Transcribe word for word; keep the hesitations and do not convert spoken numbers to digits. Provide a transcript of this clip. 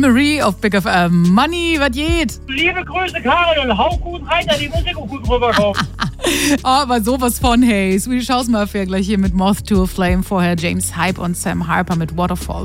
Anne-Marie auf Big F M. Money, was geht? Liebe Grüße, Karin, und hau gut rein, dass die Musik auch gut rüberkommt. Aber sowas von, hey. Swedish House Mafia gleich hier mit Moth to a Flame. Vorher James Hype und Sam Harper mit Waterfall.